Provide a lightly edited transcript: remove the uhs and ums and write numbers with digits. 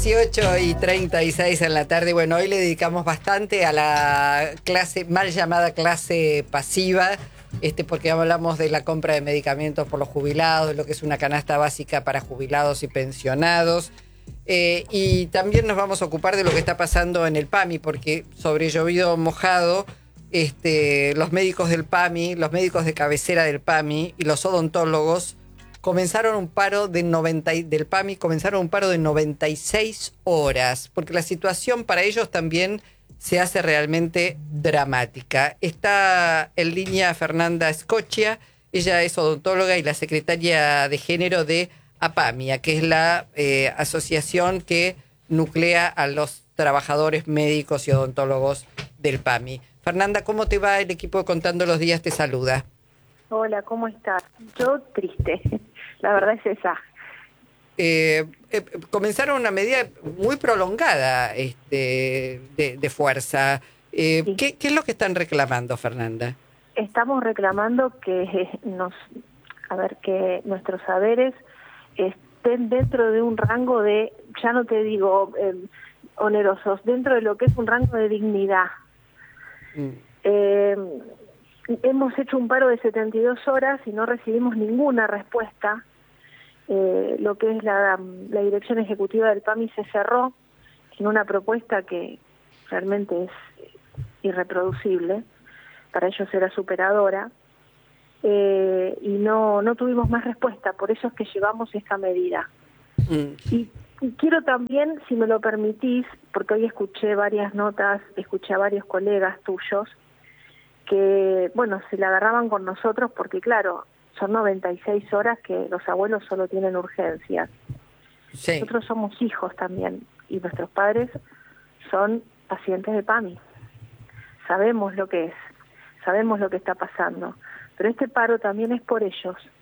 18:36 en la tarde. Bueno, hoy le dedicamos bastante a la clase, mal llamada clase pasiva, porque hablamos de la compra de medicamentos por los jubilados, de lo que es una canasta básica para jubilados y pensionados. Y también nos vamos a ocupar de lo que está pasando en el PAMI, porque sobre llovido mojado, los médicos del PAMI, los médicos de cabecera del PAMI y los odontólogos comenzaron un paro del PAMI, comenzaron un paro de 96 horas, porque la situación para ellos también se hace realmente dramática. Está en línea Fernanda Scotia, ella es odontóloga y la secretaria de género de APAMIA, que es la asociación que nuclea a los trabajadores médicos y odontólogos del PAMI. Fernanda, ¿cómo te va? El equipo de Contando los Días te saluda. Hola, ¿cómo estás? Yo triste, la verdad es esa. Comenzaron una medida muy prolongada de fuerza. Sí. ¿Qué es lo que están reclamando, Fernanda? Estamos reclamando que que nuestros saberes estén dentro de un rango de, ya no te digo onerosos, dentro de lo que es un rango de dignidad. Hemos hecho un paro de 72 horas y no recibimos ninguna respuesta. Lo que es la dirección ejecutiva del PAMI se cerró en una propuesta que realmente es irreproducible, para ellos era superadora, y no tuvimos más respuesta, por eso es que llevamos esta medida. Y quiero también, si me lo permitís, porque hoy escuché varias notas, escuché a varios colegas tuyos, que, bueno, se la agarraban con nosotros porque, claro, son 96 horas que los abuelos solo tienen urgencias. Sí. Nosotros somos hijos también y nuestros padres son pacientes de PAMI. Sabemos lo que es, sabemos lo que está pasando, pero este paro también es por ellos,